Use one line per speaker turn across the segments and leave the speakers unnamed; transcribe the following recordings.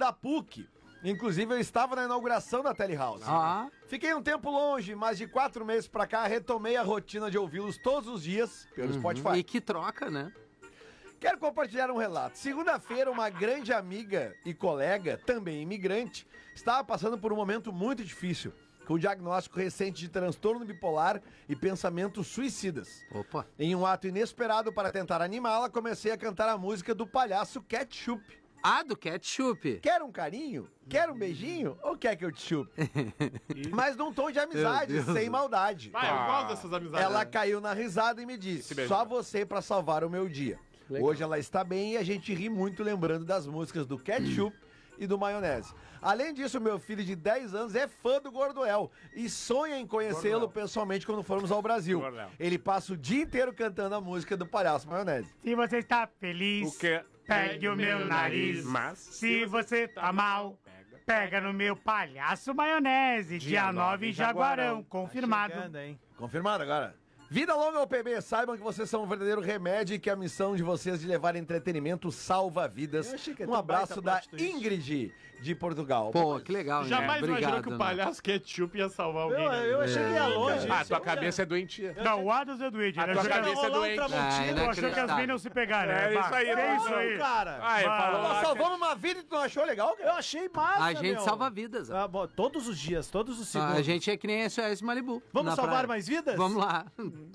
da PUC. Inclusive, eu estava na inauguração da Telehouse. Fiquei um tempo longe, mas de 4 meses pra cá, retomei a rotina de ouvi-los todos os dias pelo Spotify.
E que troca, né?
Quero compartilhar um relato. Segunda-feira, uma grande amiga e colega, também imigrante, estava passando por um momento muito difícil, com diagnóstico recente de transtorno bipolar e pensamentos suicidas.
Opa.
Em um ato inesperado para tentar animá-la, comecei a cantar a música do palhaço Ketchup.
Ah, do Ketchup.
Quer um carinho? Quer um beijinho? Ou quer que eu te chupe? Mas num tom de amizade, sem maldade.
Vai, eu gosto dessas amizades.
Ela caiu na risada e me disse, só você pra salvar o meu dia. Legal. Hoje ela está bem e a gente ri muito lembrando das músicas do Ketchup e do Maionese. Além disso, meu filho de 10 anos é fã do Gordoel e sonha em conhecê-lo pessoalmente quando formos ao Brasil. Ele passa o dia inteiro cantando a música do Palhaço Maionese.
Se você está feliz,
O quê?
pegue o meu nariz.
Mas
Se você tá mal, pega no meu Palhaço Maionese. Dia 9 em Jaguarão, confirmado.
Tá chegando, hein?
Confirmado agora. Vida longa ao PB, saibam que vocês são um verdadeiro remédio e que a missão de vocês de levar entretenimento salva vidas. Um abraço da Ingrid de Portugal.
Pô, que legal,
jamais
né?
imaginou
Obrigado,
que o
né?
palhaço Ketchup ia salvar alguém.
Eu achei que ia longe.
Ah, tua cabeça é doentia.
Não, o Adams é doente.
A
Ele
tua
achou que-
cabeça é doente.
Tu achou que as meninas não se pegaram, né?
É isso aí,
É isso
não,
aí.
cara.
Ah, ele falou
Nós
lá que-
salvamos uma vida e tu não achou legal, cara?
Eu achei massa,
A gente
meu.
salva vidas.
Ah, bom, todos os dias, todos os segundos.
A gente é que nem SOS Malibu.
Vamos
na
salvar
praia.
mais vidas?
Vamos lá.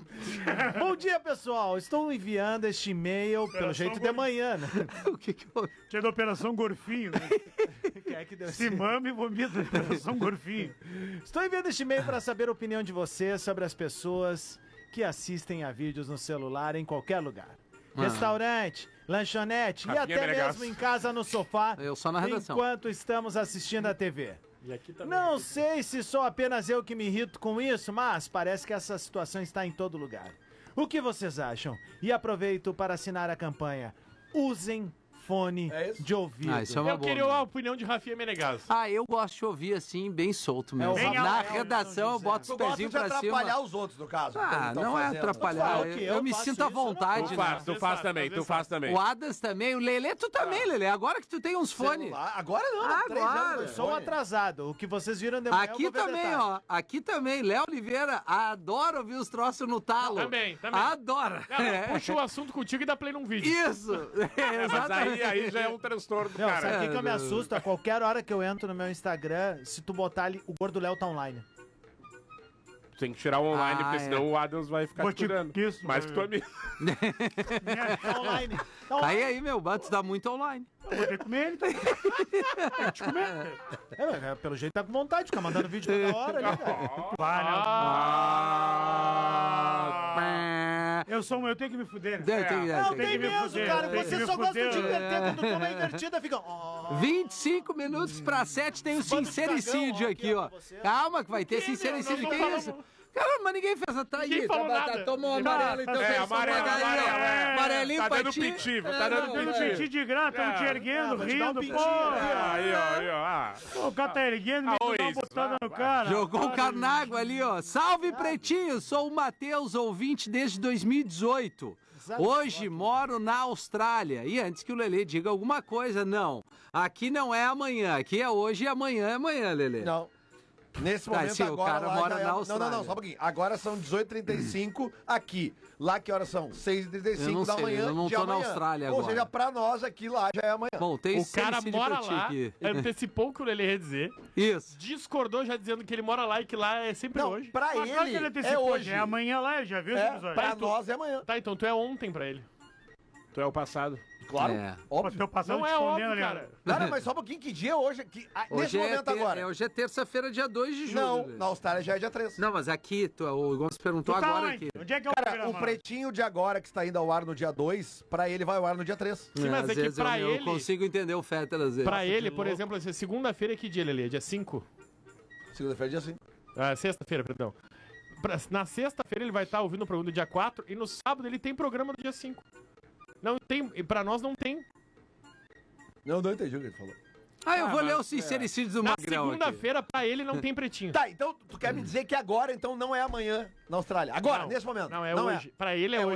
Bom dia, pessoal. Estou enviando este e-mail, pelo jeito de manhã, né?
O que eu...
Tinha da Operação Gorfinho, né?
Que é que deu
Se mama e vomita, Operação Gorfinho.
Estou enviando este e-mail para saber a opinião de vocês sobre as pessoas que assistem a vídeos no celular em qualquer lugar. Restaurante, lanchonete e
Rafinha
até
Menegasso.
mesmo em casa no sofá,
Eu só na redação.
enquanto estamos assistindo a TV.
E aqui também.
Não sei se sou apenas eu que me irrito com isso, mas parece que essa situação está em todo lugar. O que vocês acham? E aproveito para assinar a campanha. Usem fone de ouvido.
Ah, isso é uma
Eu
boa.
queria a opinião de Rafinha Menegasso.
Ah, eu gosto de ouvir assim, bem solto mesmo.
É o
Na
Rafael,
redação eu
São
boto
Tu
os
gosta
pezinhos
de
pra
atrapalhar
cima.
os outros, no caso.
Ah,
quando tão
não é
fazendo.
atrapalhar.
Fala que
Eu
eu
me
faço
sinto à
isso, eu não
vontade,
Tu
né?
faz, tu faz também, tu faz também.
O Adas também, o Lelê tu também, Lelê. Agora que tu tem uns fones.
Celular. Agora não,
Agora.
3 anos.
Eu sou um atrasado. O que vocês viram de manhã eu
Aqui
vou ver
também,
detalhe.
ó. Aqui também. Léo Oliveira adora ouvir os troços no talo.
Também.
Adora.
Não, puxa o assunto contigo e dá play num vídeo.
Isso.
Mas
Exatamente.
aí já é um transtorno do
Não,
cara.
sabe o que eu me
Deus.
assusto? A qualquer hora que eu entro no meu Instagram, se tu botar ali, o Gordo Léo tá online.
Tem que tirar o online,
Ah,
porque
é.
senão o Adams vai ficar
Vou
te
te-
cuidando.
isso,
Mais que tua amiga.
Tá online. Tá
Tá
online.
aí, meu. Batos dá muito online.
Vou ter que comer ele, então. Tem que te comer.
Pelo jeito tá com vontade de ficar mandando vídeo toda hora, né, cara?
Vai, não.
Ah.
Eu tenho que me fuder. né?
Não,
tem
tem
que me
mesmo,
fuder,
cara.
tem que
Você
me
só gosta de
fuder.
inverter. Quando toma a invertida, fica... ó.
25 minutos pra 7 tem o
Bando de
sincericídio
cagão,
aqui, ó.
ó, pra você.
Calma que vai ter sincericídio.
Nós
Que
não
isso?
falamos.
Caramba, mas ninguém fez a tá
Ninguém
aí.
falou nada.
Tomou um amarelo, então fez só
amarelo,
uma daí, ó.
amarelo.
Amarelinho
Tá
pra
dando
ti.
pitivo, tá
É,
dando
não,
Dando
pitivo.
piti de graça, estamos te erguendo,
vou te dar um
rindo,
pitinho.
pô.
Aí, ó, aí, ó. Ah.
O cara tá erguendo, me
Oi,
dá uma
isso,
botada
vai,
no
vai.
cara.
Jogou o Carnago ali, ó. Salve, Pretinho. Sou o Matheus, ouvinte desde 2018. Hoje moro na Austrália. E antes que o Lelê diga alguma coisa, não. Aqui não é amanhã. Aqui é hoje e amanhã é amanhã, Lelê.
Não. Nesse
Tá,
momento
sim, o
agora
cara
lá
mora
já é...
na Austrália.
Não, só um pouquinho. Agora são 18h35 aqui. Lá que horas são?
Eu
6h35
não
da
sei,
manhã
eu não
de
tô na
amanhã.
Austrália
Ou
agora.
seja, pra nós aqui lá já é amanhã.
Bom, tem
O cara
sincericídio
mora
pra ti
lá,
aqui.
antecipou o que o Lelê ia dizer,
Isso.
discordou já dizendo que ele mora lá e que lá é sempre
Não,
hoje.
pra
Mas claro que
ele é
antecipou,
hoje.
já é amanhã lá, eu já vi esse
É,
episódio.
pra nós é amanhã.
Tá, então tu é ontem pra ele. Tu é o passado.
Claro.
É.
Pô,
Óbvio.
teu passado
Não
te
é
escondendo
óbvio,
ali, ó.
cara.
Cara, mas só um pouquinho. Que dia é hoje? Nesse momento agora.
Hoje é terça-feira, dia 2 de julho.
Não,
Lelê.
na Austrália já é dia 3.
Não, mas aqui, o Gomes perguntou
Tu tá
agora
onde?
aqui.
Onde é que é o
Cara,
programa?
o pretinho de agora que está indo ao ar no dia 2, pra ele vai ao ar no dia 3.
Sim, mas
Às
é que
vezes
pra
eu
ele-
consigo entender o Fetter às vezes.
Pra ele, por exemplo, assim, segunda-feira é que dia, Lelê? Dia 5?
Segunda-feira é dia 5.
Ah, sexta-feira, perdão. Na sexta-feira ele vai estar ouvindo o programa do dia 4 e no sábado ele tem programa do dia 5. Não tem, e pra nós não tem.
Não entendi o que ele falou.
Eu vou
mas-
ler o sincericídio do
Na
Magrão aqui.
segunda-feira, pra ele, não tem pretinho.
Tá, então tu quer me dizer que agora então não é amanhã na Austrália? Agora,
Não,
nesse momento.
Não, é hoje. Pra ele é hoje.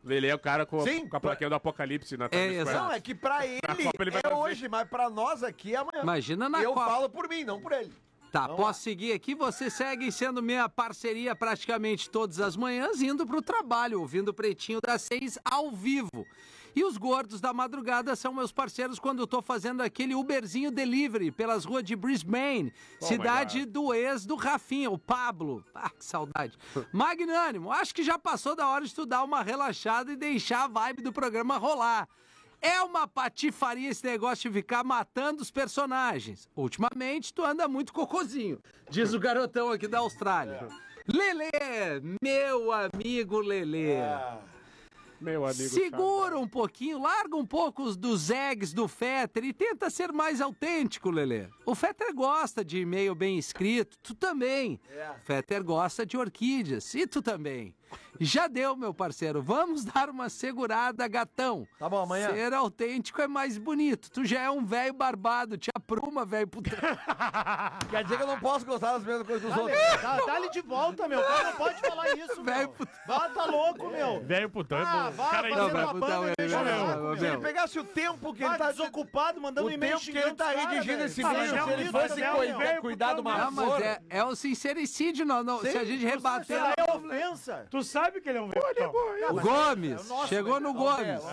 Lelê é o cara com
Sim,
a plaquinha do Apocalipse na Times Square.
exato.
Não, é que pra ele
Copa ele vai
é
trazer.
hoje, mas pra nós aqui é amanhã.
Imagina na
Eu
Copa.
falo por mim, não por ele.
Tá, posso seguir aqui? Você segue sendo minha parceria praticamente todas as manhãs, indo pro trabalho, ouvindo o Pretinho das 6 ao vivo. E os gordos da madrugada são meus parceiros quando eu tô fazendo aquele Uberzinho Delivery pelas ruas de Brisbane, cidade do ex do Rafinha, o Pablo. Ah, que saudade. Magnânimo, acho que já passou da hora de tu dar uma relaxada e deixar a vibe do programa rolar. É uma patifaria esse negócio de ficar matando os personagens. Ultimamente, tu anda muito cocôzinho, diz o garotão aqui da Austrália. Lelê, meu amigo Lelê.
Meu amigo.
Segura um pouquinho, larga um pouco dos eggs do Fetter e tenta ser mais autêntico, Lelê. O Fetter gosta de e-mail bem escrito, tu também. O Fetter gosta de orquídeas, e tu também. Já deu, meu parceiro. Vamos dar uma segurada, gatão.
Tá bom, amanhã.
Ser autêntico é mais bonito. Tu já é um velho barbado, te apruma, velho putão.
Quer dizer que eu não posso gostar das mesmas coisas que os outros.
Dá-lhe de volta, meu. Cara, não pode falar isso,
Velho
meu.
putão.
Tá louco, meu.
Velho putão é
Ah,
bom.
vai
Cara,
fazer
vai
uma
botar
banda
o
e deixa
e-mail,
eu
meu.
Se ele pegasse o tempo que ele tá
desocupado, mandando
o
e-mail
tempo que ele tá redigindo esse e-mail, se ele fosse cuidar de uma
Não, mas
flor...
é o sincericídio, não. Se a gente rebater...
É ofensa.
Tu sabe que ele é um velho.
O Gomes, chegou no Gomes.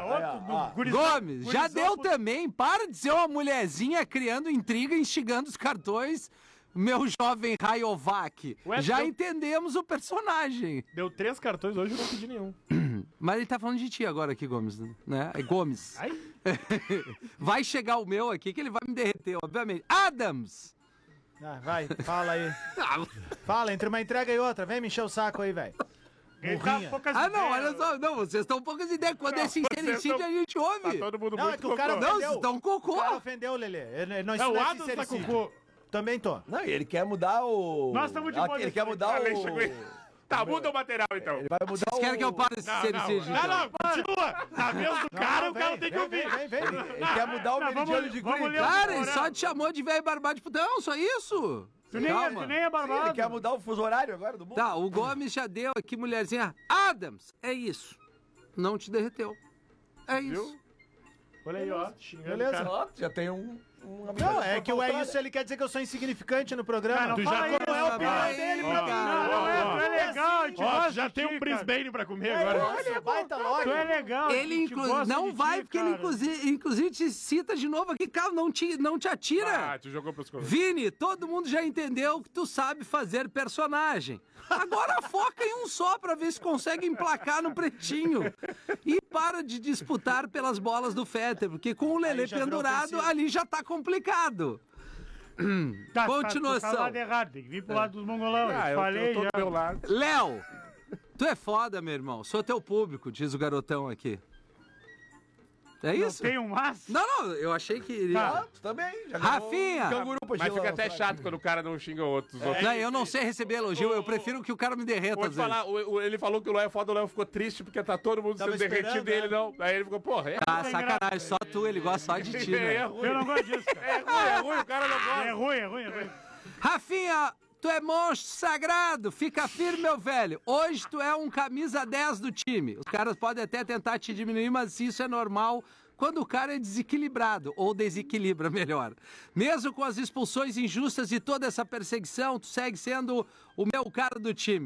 Gomes, já deu também. Para de ser uma mulherzinha criando intriga, instigando os cartões. Meu jovem Rayovac.
Ué,
Já
deu-
entendemos o personagem.
Deu 3 cartões hoje e não pedi nenhum.
Mas ele tá falando de ti agora aqui, Gomes, né? É Gomes.
Ai.
Vai chegar o meu aqui que ele vai me derreter, obviamente. Adams!
Ah, vai, fala aí. Fala, entre uma entrega e outra. Vem me encher o saco aí, velho.
Ele tá poucas
Ah, não,
ideias.
olha só. Não, vocês estão poucas ideias. Quando é sincericídio,
vocês
a gente ouve.
Todo mundo
Não, é
muito
que o cara
cocô.
Não,
ofendeu.
vocês estão cocô.
O cara ofendeu, Lelê. Ele não
Não, o
é
Adams tá
sincericídio.
cocô.
Também tô.
Não, e ele quer mudar o...
Nós estamos de
Ah,
boa
ele
nesse
quer mudar
Ale
o...
chegou aí. Tá, muda o material então.
Ele vai mudar
Vocês querem que eu pare esse sincericídio?
Não, não, continua. Na vez do cara, o cara tem que ouvir.
Vem.
Ele quer mudar o
Não,
meridiano de
vamos
Green.
ler o-
Cara, ele só te chamou de velho barbado de putão, só isso.
Tu nem é
Sim,
barbado.
ele quer mudar o fuso horário agora do mundo.
Tá, o Gomes já deu aqui, mulherzinha. Adams, é isso. Não te derreteu. É isso.
Olha aí, ó. Xingando o
Beleza.
cara.
Ó, já tem um
Não, é que o é isso, ele quer dizer que eu sou insignificante no programa.
Ah, não
Tu
fala
já
isso,
não é a opinião
vai.
dele
Ó,
pra mim.
cara.
Não, tu é legal, te
Ó,
gosto
já
de
tem
ti,
um Brisbane pra comer
Cara.
agora.
Olha, baita loja.
Tu é legal.
Ele
te gosto
não
de
vai,
ti,
porque ele
cara.
inclusive te cita de novo aqui, cara, não te atira.
Ah, tu jogou pros corredores.
Vini, todo mundo já entendeu que tu sabe fazer personagem. Agora foca em um só pra ver se consegue emplacar no pretinho. E para de disputar pelas bolas do Fetter, porque com o Lelê
já virou
pendurado,
ofensivo.
ali já tá complicado.
Tá,
Continuação.
Tá, tu tá lado errado, tem que vir pro lado dos mongolão.
Ah,
eu falei
eu tô
já.
do meu lado.
Léo, tu é foda, meu irmão. Sou teu público, diz o garotão aqui. É
Não
isso?
tem um máximo?
Não, eu achei que iria...
Ah, tu também. Já
Rafinha!
ganhou um canguru pra
Mas
Gila
fica
lá
até
na
chato quando o cara não xinga outros. Os outros.
Não, eu não sei receber elogio, eu prefiro que o cara me derreta
Vou
às
te
vezes.
falar, ele falou que o Léo é foda, o Léo ficou triste porque tá todo mundo
Tava
sendo derretido
esperando,
e ele não. Aí ele ficou, porra, é
Tá, sacanagem, só tu, ele gosta só de ti, né?
ruim.
Eu não gosto disso, cara.
É ruim, o cara não gosta.
É ruim.
Rafinha, tu é monstro sagrado, fica firme, meu velho. Hoje tu é um camisa 10 do time. Os caras podem até tentar te diminuir, mas isso é normal quando o cara é desequilibrado, ou desequilibra melhor. Mesmo com as expulsões injustas e toda essa perseguição, tu segue sendo o meu cara do time.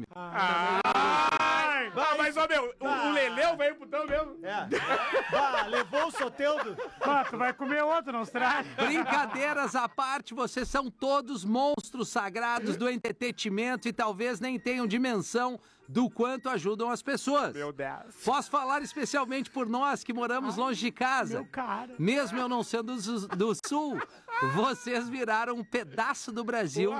Mas, ó, meu, o Leleu veio putão mesmo.
É. Bah, levou o Soteldo.
Ah, tu vai comer outro na Austrália.
Brincadeiras à parte, vocês são todos monstros sagrados do entretenimento e talvez nem tenham dimensão do quanto ajudam as pessoas.
Meu Deus.
Posso falar especialmente por nós que moramos longe de casa.
Meu cara.
Mesmo eu não sendo do Sul, vocês viraram um pedaço do Brasil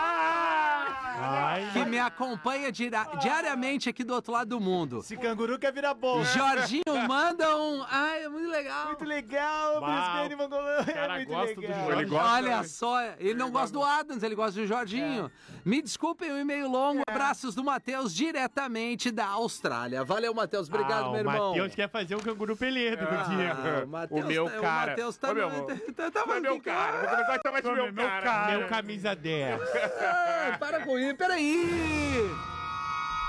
que me acompanha diariamente aqui do outro lado do mundo.
Esse canguru quer virar bom.
Jorginho manda um... Ai, é muito legal.
Muito legal,
Bah,
Brisbane Mongolão. É
cara
muito
gosta do
legal.
Jorge.
Ele gosta.
Olha só, ele não gosta do Adams, ele gosta do Jorginho. Me desculpem o e-mail longo, abraços do Matheus diretamente da Austrália. Valeu, Matheus, obrigado, meu irmão.
O Matheus quer fazer um canguru pelego contigo.
o Matheus
O meu
tá-
cara.
O Matheus tá...
Ô, meu
no-
amor.
tá
É meu cara. Vou começar a chamar de meu cara.
Meu camisa 10.
Para com isso, peraí.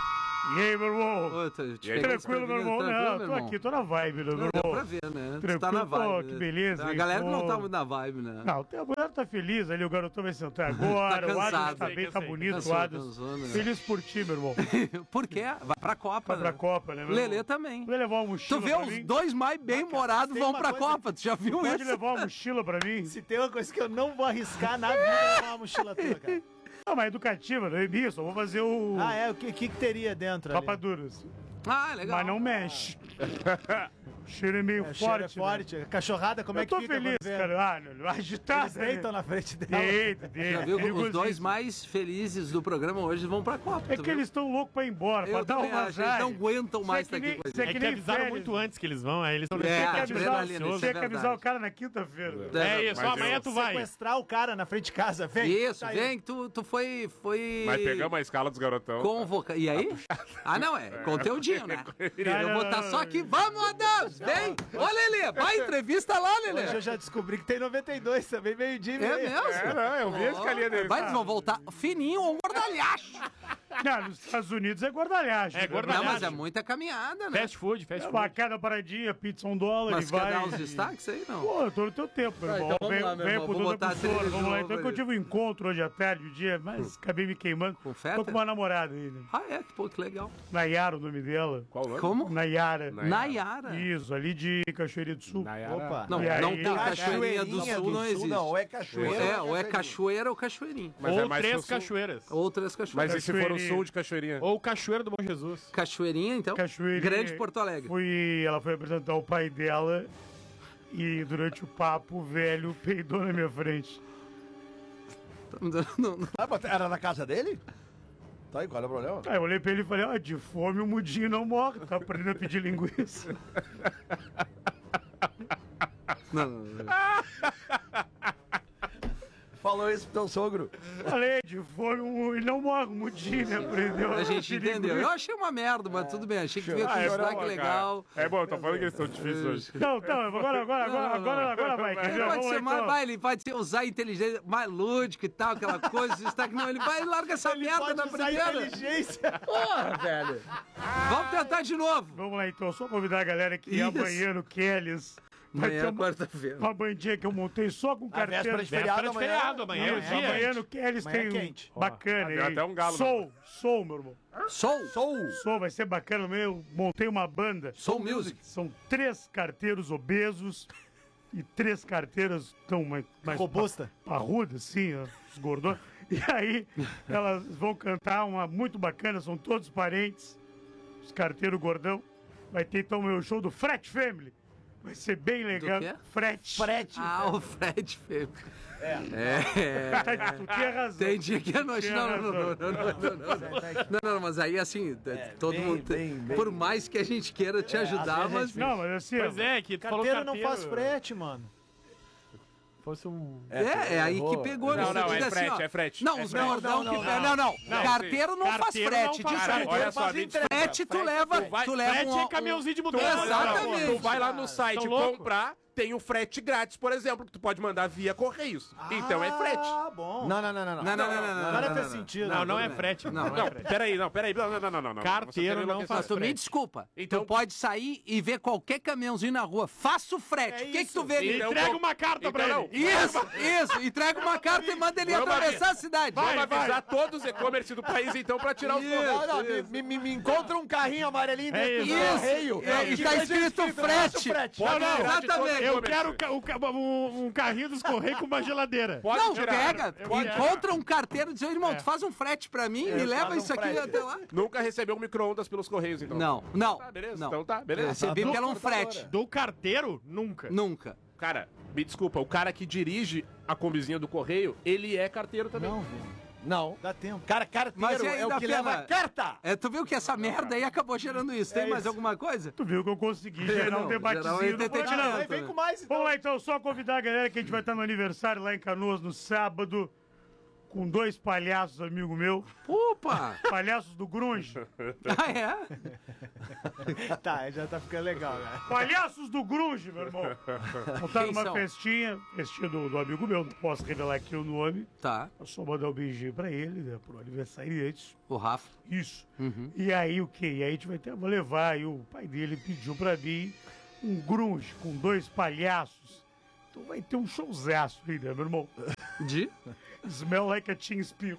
E aí, meu irmão?
Ô,
Tranquilo, meu irmão? Não, tô aqui, tô na vibe, meu irmão.
Deu pra ver, né? Tu tá
Tranquilo,
na vibe.
pô, que
né?
beleza,
A
hein,
galera
pô.
não tá muito na vibe, né?
Não, a mulher tá feliz ali, o garotão vai sentar agora, o Adams
cansado.
tá bem, tá bonito,
Cansou,
o Adams.
cansou, né?
Feliz por ti, meu irmão.
Por quê? Vai pra Copa,
Vai pra
né?
Copa, né, meu
Lelê
irmão?
também.
Vai levar uma mochila
Tu vê
pra
os
mim?
dois mais bem-humorados
tem
vão
uma
pra
coisa-
Copa. Tu já viu
Pode
isso?
levar uma mochila pra mim?
Se tem uma coisa que eu não vou arriscar na vida, é levar uma mochila tua, cara.
Não, mas educativa, não é minha, só vou fazer o
Ah, é? O que teria dentro ali?
rapaduras.
Ah, legal.
Mas não mexe. O cheiro é meio
É, o cheiro
forte,
é forte.
né?
Cachorrada, como é
Eu
que
tô
fica?
feliz,
quando vê?
cara. Agitado.
Eles deitam na frente dela.
Deita.
Já viu que os dois
Perigosíssimo.
mais felizes do programa hoje vão pra Copa.
É
tu
que
viu?
eles estão loucos pra ir embora, pra
Eu
dar
também
uma
acho, eles não aguentam mais estar aqui com a
Isso é
É
que
que
nem
avisaram
férias.
muito antes que eles vão, aí eles estão
É,
Tem que
adrenalina,
avisar,
isso é
tem que avisar
verdade.
o cara na quinta-feira.
É isso,
Mas
amanhã tu vai.
Sequestrar o cara na frente de casa, vem.
Isso,
tá aí.
vem, tu foi...
Mas pegamos a escala dos garotão.
Convoca. E aí? Ah, não, é conteúdinho, né? Eu vou estar
não,
só aqui. Vamos, Adams! Vem! Ô, Lelê, vai, entrevista lá,
Hoje eu
Lelê.
já descobri que tem 92 também, meio-dia. e
É
meia.
mesmo?
É, não, eu vi a escalinha deles.
Vai, eles vão voltar fininho ou gordalhaço.
Não, nos Estados Unidos é gordalhagem.
É
né?
gordalhagem.
Não, mas é muita caminhada, né?
Fast food, fast
É
food.
uma cada paradinha, pizza $1
Mas
e
quer
vai.
dar os destaques aí, não?
Pô, eu tô no teu tempo, meu
Tá,
irmão.
então vamos lá, meu irmão,
pro
vou
Duda
botar a
Professora,
cereja
vamos lá.
de
Então
novo
que eu
ali.
tive um encontro hoje à tarde, o dia, mas acabei me queimando.
Com feta?
Tô com uma namorada aí, né?
Ah, é? Pô, que legal.
Nayara, o nome dela.
Qual o nome?
Como?
Nayara.
Nayara.
Isso, ali de Cachoeira do Sul.
Nayara.
Opa.
Não,
E aí?
não tem Cachoeirinha do
Cachoeirinha
Sul, não existe.
Não, ou é cachoeira.
É, ou é cachoeira ou cachoeirinho.
Mas
Ou
é mais pro
três
sul.
cachoeiras.
Ou três cachoeiras.
Mas e se for o
Cachoeirinha.
sul de Cachoeirinha?
Ou Cachoeira do Bom Jesus.
Cachoeirinha, então?
Cachoeirinha.
Grande Porto Alegre.
Ela foi apresentar o pai dela e durante o papo o velho peidou na minha frente.
Não,
Ah, mas era na casa dele? Tá aí, qual é o problema?
Aí eu olhei pra ele e falei, de fome o mudinho não morre, tá aprendendo a pedir linguiça.
não.
Falou isso pro teu sogro.
Falei, de fome ele não morre, o mudinho, né? Aprendeu
A gente
pedir
entendeu. Eu
linguiça.
achei uma merda, mas tudo bem. Achei que veio com
Ah,
um
é
destaque
bom,
legal.
cara. É bom, tô falando que eles estão difíceis hoje.
Não, agora vai. Quer
Ele
dizer,
pode
vamos
ser
lá,
mais,
então.
vai, ele pode ser, usar a inteligência mais lúdica e tal, aquela coisa, destaque. Não, ele vai e larga essa merda
Pode
na
usar
primeira.
inteligência.
Porra, velho. Vamos tentar de novo.
Vamos lá então, só convidar a galera que ia
Isso.
amanhã no Kelly's. Vai ter
Amanhã,
uma,
quarta-feira.
uma bandinha que eu montei só com
A véspera
carteira.
de feriado
Véspera de
amanhã.
feriado, amanhã é o dia.
Amanhã no Kelly's
Amanhã
tem
é quente.
bacana.
Tem
hein?
até um galo,
Soul, meu irmão.
Soul
Vai ser bacana mesmo. Montei uma banda.
Soul Music.
São 3 carteiros obesos e 3 carteiras tão mais
Robusta.
parrudas, assim, ó, os gordões. E aí, elas vão cantar uma muito bacana, são todos parentes. Os carteiros gordão. Vai ter então o meu show do Fret Family. Vai ser bem legal.
quê?
Fret.
Ah, o Fred Fê.
Tu tem razão.
Tem dia que é noite.
Tem
Não,
razão.
não, mas aí assim, todo mundo.
bem.
Por mais que a gente queira te ajudar, mas.
Não, mas assim,
Pois é, que tu falou
Carteiro
carteiro.
não faz frete, mano.
Fosse um...
É aí que pegou.
Não,
né?
não,
Diz
é
assim,
frete,
ó,
é frete.
Não,
É
os
frete.
gordão que. Não. Carteiro não faz
Carteiro
frete.
não faz
Diz
frete.
Olha só,
frete.
a gente
Frete, tu leva.
vai-
Tu leva
Frete
um.
é caminhãozinho de mudança.
Exatamente.
Tu vai lá no site
Tão louco?
comprar, tem o frete grátis, por exemplo, que tu pode mandar via Correios. Então é frete.
Ah, bom.
Não.
Agora faz sentido.
Não é frete.
Não,
Não, peraí. Não.
Carteiro
Você quer
não
enlouquecer.
faz
Mas tu me
frete.
desculpa.
Então-
Tu pode sair e ver qualquer caminhãozinho na rua. Faça o frete. O que tu vê ali?
Então,
Entrega uma carta pra
Então,
ele.
Isso. Entrega uma carta e manda ele
Vamos
atravessar a cidade.
Vamos avisar todos os e-commerce do país, então, pra tirar os
Isso.
correios.
Me encontra um carrinho amarelinho dentro do
isso.
correio.
E tá escrito frete.
Pode
Não,
tirar de todo
exatamente.
Eu
e-commerce.
quero um carrinho dos Correios com uma geladeira.
Pode
Não,
tirar.
pega,
Pode
encontra um carteiro e diz, irmão, tu faz um frete pra mim, me leva
faz um
isso aqui
frete.
até lá.
Nunca recebeu um micro-ondas pelos correios, então.
Não.
Tá, beleza.
Não.
Então tá, beleza.
Recebi pelo um frete.
Do carteiro, nunca.
Nunca.
Cara, me desculpa, o cara que dirige a combizinha do correio, ele é carteiro também.
Não, velho.
Não.
Dá tempo.
Cara,
Mas
carteiro
e aí,
é o
da
que
Pena?
leva carta.
Tu viu que essa merda aí acabou gerando isso. Tem mais alguma coisa?
tu viu que eu consegui gerar um
Não,
debatezinho
gerar um
no
entretenimento.
programa.
Aí vem com mais, então.
Vamos lá então, só convidar a galera que a gente vai estar no aniversário lá em Canoas no sábado. com 2 palhaços, amigo meu.
Opa!
Palhaços do grunge.
Ah, é?
Tá, já tá ficando legal, né?
Palhaços do grunge, meu irmão. Montaram
Quem
uma
são?
festinha do amigo meu, não posso revelar aqui o nome.
Tá,
Eu só mandar um beijinho pra ele, né, pro aniversariante.
o Rafa.
Isso.
Uhum.
E aí o quê? E aí a gente vou levar, aí o pai dele pediu pra mim um grunge com 2 palhaços. Então vai ter um showzaço aí, né, meu irmão?
De?
Smell like a Teen Espirro.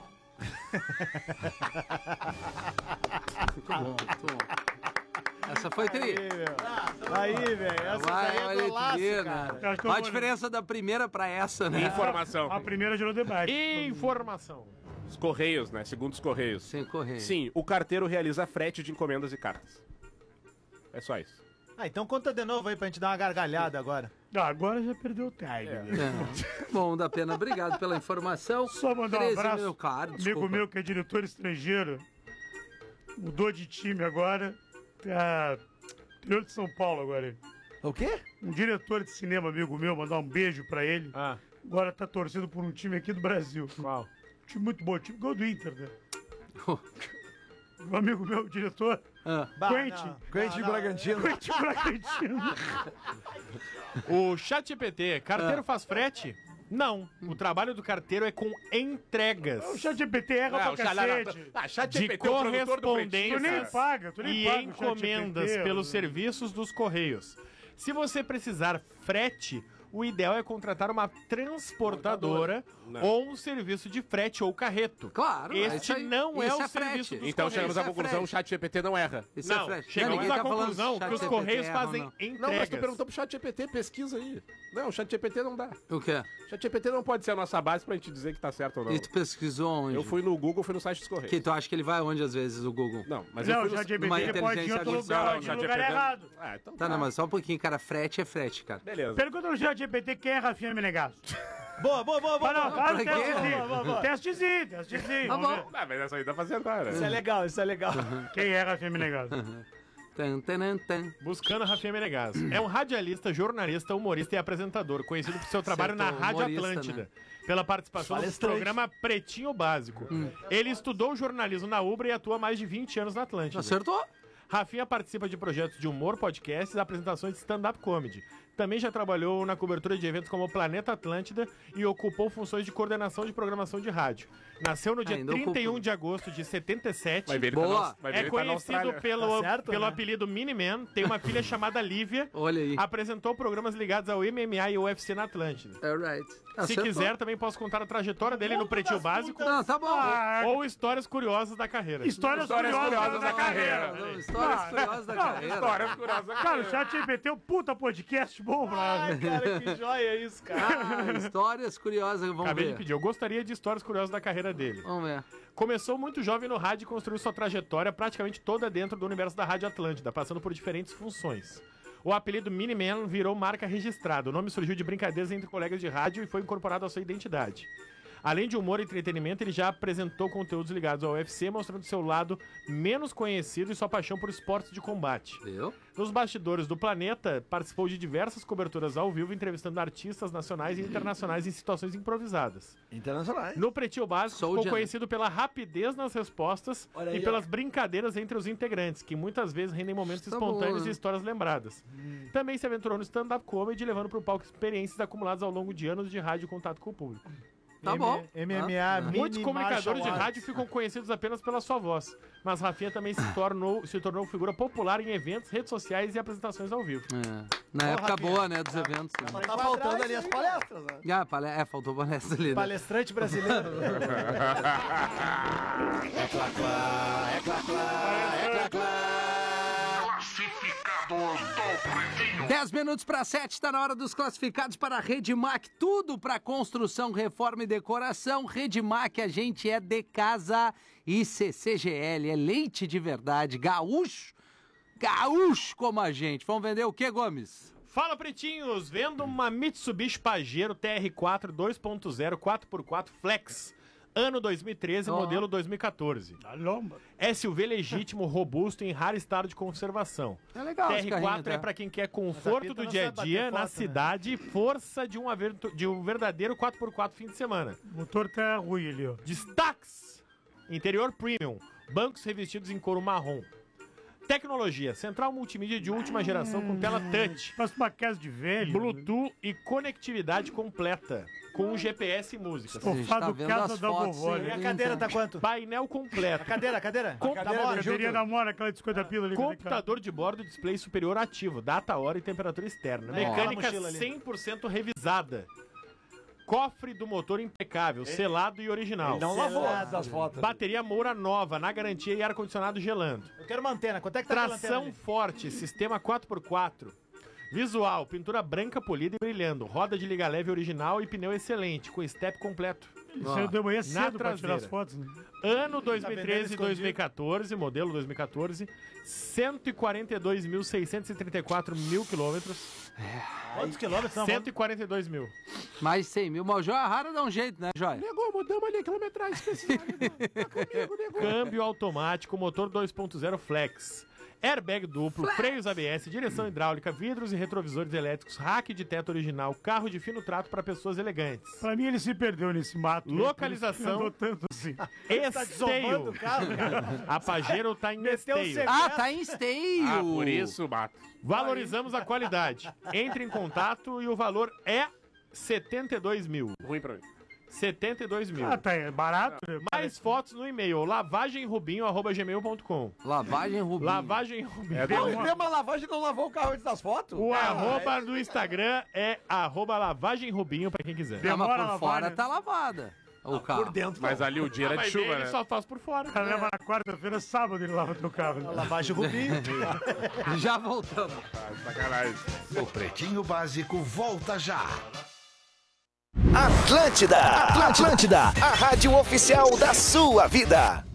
Muito bom, muito bom. Essa foi tri.
Aí, velho. Essa daí é golaço, cara.
Eu acho que eu
Olha a
vou-
diferença da primeira pra essa, né?
Informação.
A primeira gerou debate.
Informação.
Os Correios, né? Segundo os Correios.
Sem correr.
Sim, o carteiro realiza frete de encomendas e cartas. É só isso.
Ah, então conta de novo aí pra gente dar uma gargalhada agora.
Ah, agora já perdeu o time. Né?
É. Bom, da pena, obrigado pela informação.
Só mandar um
13
abraço.
mil, claro,
Amigo
desculpa.
meu que é diretor estrangeiro, mudou de time agora, tá interior de São Paulo agora.
O quê?
Um diretor de cinema, amigo meu, mandar um beijo pra ele.
Ah,
Agora tá torcendo por um time aqui do Brasil.
qual?
Um time muito bom, time gol do Inter, né? Um amigo meu, diretor,
Ah,
Quentin.
Quentin Bragantino.
Quentin Bragantino.
O ChatGPT, carteiro faz frete? Não. O trabalho do carteiro é com entregas.
O ChatGPT erra pra cacete.
De
Tu nem
correspondências
paga, tu nem
e
paga o
encomendas
ChatGPT,
pelos
né?
serviços dos Correios. Se você precisar frete, o ideal é contratar uma transportadora
Não.
ou um serviço de frete ou carreto.
claro.
Este
isso aí-
não é
isso
o
frete.
serviço dos
Então
Correios.
chegamos à
Isso é
conclusão, o
frete.
chat GPT não erra.
Isso é
Não,
frete.
chegamos
ninguém
à
tá falando
conclusão
se
que os
ChatGPT
Correios
erra ou
fazem
não.
entregas.
Não, mas tu perguntou pro chat GPT, pesquisa aí. Não, o chat GPT não dá.
O quê?
O chat GPT não pode ser a nossa base pra gente dizer que tá certo ou não.
E tu pesquisou onde?
Eu fui no Google, fui no site dos Correios.
Que tu acha que ele vai onde às vezes, o Google?
Não, mas
Não,
eu
o
fui no...
ChatGPT
numa
ele pode ir em
inteligência
outro
artificial,
lugar,
o
no
chat
lugar
GPT
errado.
Ah, então
Tá, não, mas só um pouquinho, cara. Frete é frete, cara.
Beleza.
Pergunta no ChatGPT quem é Rafinha Menegasso.
Boa, boa, boa, boa.
Não,
boa.
faz um
pra quê?
testezinho. Testezinho.
Tá
Vamos
bom.
ver.
Ah, mas essa aí dá pra fazer agora.
Isso é legal, isso é legal.
Quem é Rafinha Menegasso?
Tan, tan, tan.
Buscando Rafinha Menegas. É um radialista, jornalista, humorista e apresentador, conhecido por seu trabalho na
Acertou,
Rádio
humorista,
Atlântida, pela participação no
Palestrante.
programa Pretinho Básico. Ele estudou jornalismo na UBRA e atua há mais de 20 anos na Atlântida.
Acertou?
Rafinha participa de projetos de humor, podcasts e apresentações de stand-up comedy. Também já trabalhou na cobertura de eventos como Planeta Atlântida e ocupou funções de coordenação de programação de rádio. Nasceu no dia
Ainda
31
ocupa.
de agosto de 77.
Vai ver ele
Boa.
tá na, vai ver
É
ele tá na
conhecido
Austrália.
pelo,
Tá certo,
pelo
né?
apelido Miniman, tem uma filha chamada Lívia,
Olha aí.
apresentou programas ligados ao MMA e UFC na Atlântida.
Alright.
Se
Acertou.
quiser, também posso contar a trajetória dele no Pretinho Básico
Não, tá bom.
ou histórias curiosas da carreira.
Histórias curiosas da carreira.
Não, Histórias curiosas da carreira.
Histórias curiosas da
Cara, o
carreira.
ChatGPT é um puta podcast bom, brother.
Cara, que joia isso, cara.
Ah, histórias curiosas, vamos
Acabei de
ver.
pedir. Eu gostaria de histórias curiosas da carreira dele.
Vamos ver.
Começou muito jovem no rádio e construiu sua trajetória praticamente toda dentro do universo da Rádio Atlântida, passando por diferentes funções. O apelido Miniman virou marca registrada. O nome surgiu de brincadeiras entre colegas de rádio e foi incorporado à sua identidade. Além de humor e entretenimento, ele já apresentou conteúdos ligados ao UFC, mostrando seu lado menos conhecido e sua paixão por esportes de combate.
Viu?
Nos bastidores do Planeta, participou de diversas coberturas ao vivo, entrevistando artistas nacionais e internacionais em situações improvisadas.
Internacionais.
No Pretinho Básico,
Soldier,
ficou conhecido pela rapidez nas respostas
Olha
e
aí,
pelas brincadeiras entre os integrantes, que muitas vezes rendem momentos
Tá
espontâneos
bom, né?
e histórias lembradas. Também se aventurou no stand-up comedy, levando para o palco experiências acumuladas ao longo de anos de rádio e contato com o público.
Tá bom.
MMA, mini
Muitos comunicadores de
martial
rádio ficam conhecidos apenas pela sua voz, mas Rafinha também se tornou figura popular em eventos, redes sociais e apresentações ao vivo.
É. Na época
Rafinha.
boa, né, dos eventos. Né?
Tá faltando ali as palestras, né?
Ah, faltou palestra ali, né?
Palestrante brasileiro.
10 minutos para 7, está na hora dos classificados para a Redmac. Tudo para construção, reforma e decoração. Redmac, a gente é de casa e CCGL, é leite de verdade, gaúcho como a gente. Vamos vender o que, Gomes?
Fala, pretinhos! Vendo uma Mitsubishi Pajero TR4 2.0 4x4 Flex. Ano 2013, modelo 2014. SUV legítimo, robusto e em raro estado de conservação.
É legal esse carrinho,
TR4 é
tá?
para quem quer conforto do dia a dia na cidade e força de um verdadeiro 4x4 fim de semana.
O motor tá ruim ali, ó.
Destaques: interior premium, bancos revestidos em couro marrom. Tecnologia: central multimídia de última geração com tela touch,
Faz uma casa de velho.
Bluetooth e conectividade completa, com GPS e música.
A gente tá
Sofá do
vendo
casa
as
da
fotos
vovó,
aí,
né?
E a cadeira tá quanto?
Painel completo.
A cadeira?
Bateria namora aquela de 50 pila ali.
Computador de bordo, display superior ativo, data, hora e temperatura externa. Mecânica
Aquela mochila ali.
100% revisada. Cofre do motor impecável, selado e original.
Não lavou as fotos.
Bateria Moura nova, na garantia e ar-condicionado gelando.
Eu quero uma antena. Quanto é que tá aquela antena
Tração
ali?
forte, sistema 4x4. Visual, pintura branca polida e brilhando. Roda de liga leve original e pneu excelente, com step completo.
Isso eu dei manhã cedo pra tirar
traseira.
as fotos, né?
Ano
vendendo
2013 e
escondido.
2014, modelo 2014, 142.634 mil quilômetros.
Quantos quilômetros são?
142 mil.
Mais 100 mil. Mas o Joia Rara dá um jeito, né, Joia?
Negou, mudamos ali a quilometragem especial. Tá comigo, negou.
Câmbio automático, motor 2.0 flex. Airbag duplo, freios ABS, direção hidráulica, vidros e retrovisores elétricos, rack de teto original, carro de fino trato para pessoas elegantes.
Pra mim ele se perdeu nesse mato.
Localização.
Andou tanto assim.
Esteio.
o carro, cara.
A Pajero tá em
Meteu o
esteio.
C-
Ah, tá em esteio.
Ah, por isso, bato.
Valorizamos a qualidade. Entre em contato e o valor é 72 mil.
Ruim pra mim.
72 mil.
Ah, tá, é barato. né?
Mais fotos no e-mail, lavagemrubinho@gmail.com.
Lavagem Rubinho.
Lavagem Rubinho.
Deu uma lavagem e não lavou o carro antes das fotos?
O arroba do Instagram é @lavagemrubinho pra quem quiser.
Ah, mas
Demora a
por
lavar,
fora
né?
tá lavada. O carro.
Por dentro.
Mas ali o dia era de
Mas
chuva,
ele
né?
só faz por fora.
O cara leva na quarta-feira, sábado ele lava teu carro. né?
Lavagem Rubinho.
Já voltamos.
Ah, sacanagem.
O Pretinho Básico volta já.
Atlântida, a rádio oficial da sua vida.